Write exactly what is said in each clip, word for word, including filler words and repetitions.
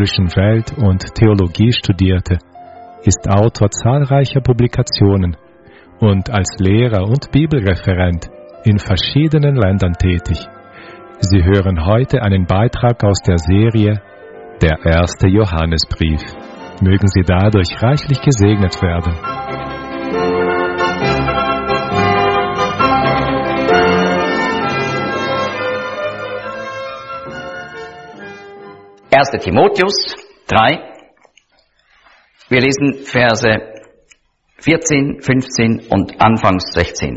biblischen Welt- und Theologie studierte, ist Autor zahlreicher Publikationen und als Lehrer und Bibelreferent in verschiedenen Ländern tätig. Sie hören heute einen Beitrag aus der Serie Der erste Johannesbrief. Mögen Sie dadurch reichlich gesegnet werden. erster Timotheus drei. Wir lesen Verse vierzehn, fünfzehn und anfangs sechzehn.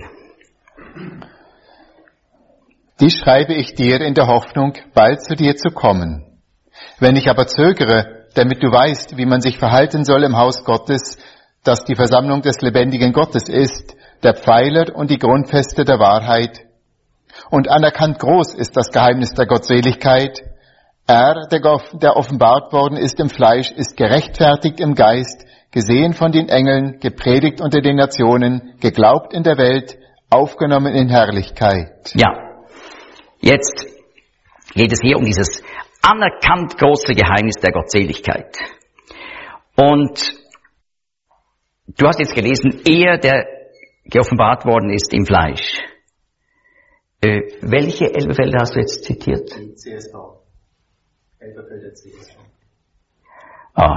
Dies schreibe ich dir in der Hoffnung, bald zu dir zu kommen. Wenn ich aber zögere, damit du weißt, wie man sich verhalten soll im Haus Gottes, das die Versammlung des lebendigen Gottes ist, der Pfeiler und die Grundfeste der Wahrheit. Und anerkannt groß ist das Geheimnis der Gottseligkeit. Er, der offenbart worden ist im Fleisch, ist gerechtfertigt im Geist, gesehen von den Engeln, gepredigt unter den Nationen, geglaubt in der Welt, aufgenommen in Herrlichkeit. Ja, jetzt geht es hier um dieses anerkannt große Geheimnis der Gottseligkeit. Und du hast jetzt gelesen, er, der geoffenbart worden ist im Fleisch. Äh, welche Elberfelder hast du jetzt zitiert? Die C S V. Elberfelder C S V. Ah.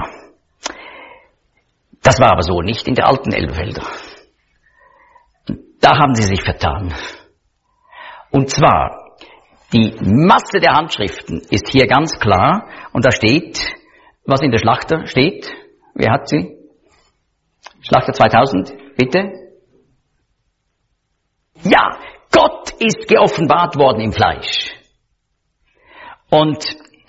Das war aber so nicht in der alten Elberfelder. Da haben sie sich vertan. Und zwar, die Masse der Handschriften ist hier ganz klar und da steht, was in der Schlachter steht. Wer hat sie? Schlachter zweitausend, bitte. Ja, Gott ist geoffenbart worden im Fleisch. Und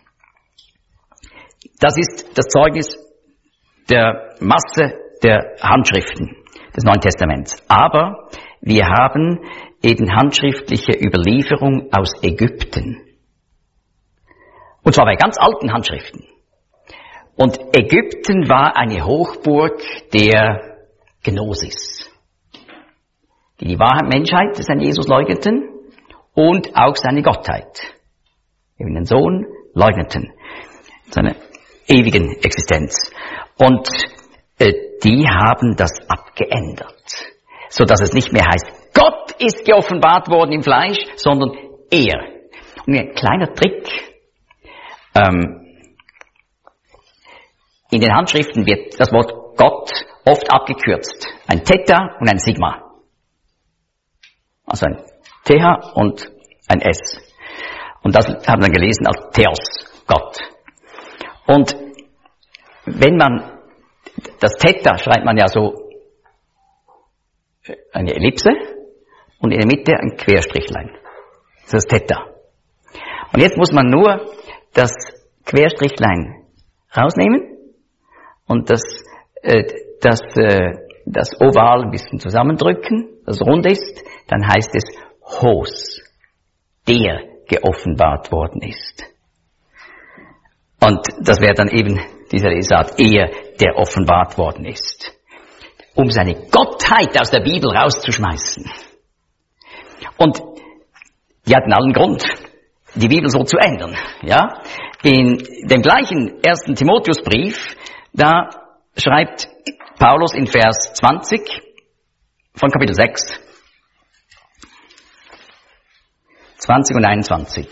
das ist das Zeugnis der Masse der Handschriften des Neuen Testaments. Aber wir haben eben handschriftliche Überlieferung aus Ägypten. Und zwar bei ganz alten Handschriften. Und Ägypten war eine Hochburg der Gnosis, die die wahre Menschheit des Herrn Jesus leugneten und auch seine Gottheit, eben den Sohn leugneten, seine ewigen Existenz. Und äh, die haben das abgeändert, so dass es nicht mehr heißt, Gott ist geoffenbart worden im Fleisch, sondern er. Und ein kleiner Trick. Ähm, in den Handschriften wird das Wort Gott oft abgekürzt. Ein Theta und ein Sigma. Also ein T H und ein S. Und das haben wir gelesen als Theos, Gott. Und wenn man, das Theta schreibt man ja so eine Ellipse, und in der Mitte ein Querstrichlein. Das ist das Theta. Und jetzt muss man nur das Querstrichlein rausnehmen und das, äh, das, äh, das Oval ein bisschen zusammendrücken, das rund ist, dann heißt es Hos, der geoffenbart worden ist. Und das wäre dann eben dieser Lesart, er, der offenbart worden ist. Um seine Gottheit aus der Bibel rauszuschmeißen. Und die hatten allen Grund, die Bibel so zu ändern. Ja? In dem gleichen ersten Timotheusbrief, da schreibt Paulus in Vers zwanzig von Kapitel sechs, zwanzig und einundzwanzig.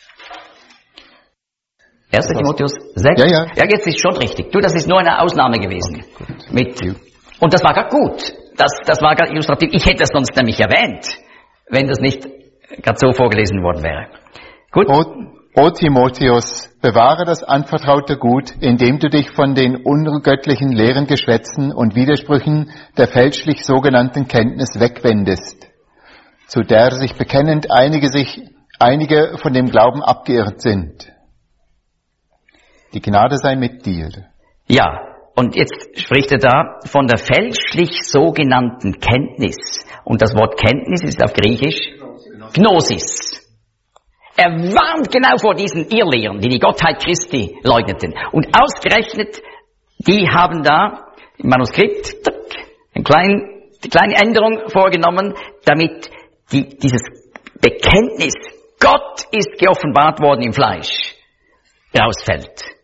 erster Timotheus sechs? Ja, ja. Ja, jetzt ist schon richtig. Du, das ist nur eine Ausnahme gewesen. Okay, gut. Mit, und das war gerade gut. Das, das war gerade illustrativ. Ich hätte es sonst nämlich erwähnt, wenn das nicht gerade so vorgelesen worden wäre. Gut? O, o Timotheus, bewahre das anvertraute Gut, indem du dich von den ungöttlichen leeren Geschwätzen und Widersprüchen der fälschlich sogenannten Kenntnis wegwendest, zu der sich bekennend einige, sich, einige von dem Glauben abgeirrt sind. Die Gnade sei mit dir. Ja, und jetzt spricht er da von der fälschlich sogenannten Kenntnis. Und das Wort Kenntnis ist auf Griechisch Gnosis. Er warnt genau vor diesen Irrlehren, die die Gottheit Christi leugneten. Und ausgerechnet, die haben da im Manuskript eine kleine, eine kleine Änderung vorgenommen, damit die, dieses Bekenntnis, Gott ist geoffenbart worden im Fleisch, rausfällt.